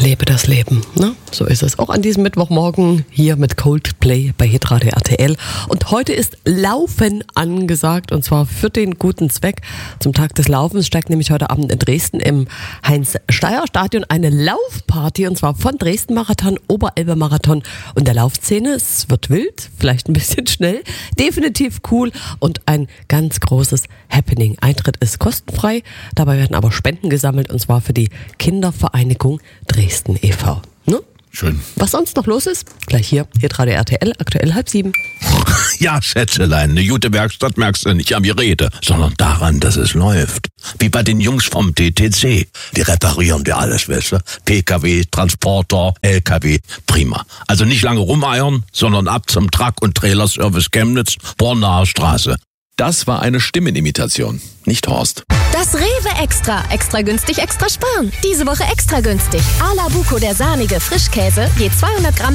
Lebe das Leben, ne? So ist es. Auch an diesem Mittwochmorgen hier mit Coldplay bei Hitradio RTL. Und heute ist Laufen angesagt, und zwar für den guten Zweck. Zum Tag des Laufens steigt nämlich heute Abend in Dresden im Heinz-Steier-Stadion eine Laufparty, und zwar von Dresden-Marathon, Oberelbe-Marathon und der Laufszene. Es wird wild, vielleicht ein bisschen schnell, definitiv cool und ein ganz großes Happening. Eintritt ist kostenfrei, dabei werden aber Spenden gesammelt, und zwar für die Kindervereinigung Dresden e.V. Ne? Schön. Was sonst noch los ist? Gleich hier, Hitradio RTL, aktuell 6:30. Ja, Schätzelein, eine gute Werkstatt merkst du nicht am Gerede, sondern daran, dass es läuft. Wie bei den Jungs vom TTC. Die reparieren dir alles, weißt du? PKW, Transporter, LKW, prima. Also nicht lange rumeiern, sondern ab zum Truck- und Trailerservice Chemnitz, Bornaer Straße. Das war eine Stimmenimitation, nicht Horst. Das Rewe Extra. Extra günstig, extra sparen. Diese Woche extra günstig. A la Buco, der sahnige Frischkäse, je 200 Gramm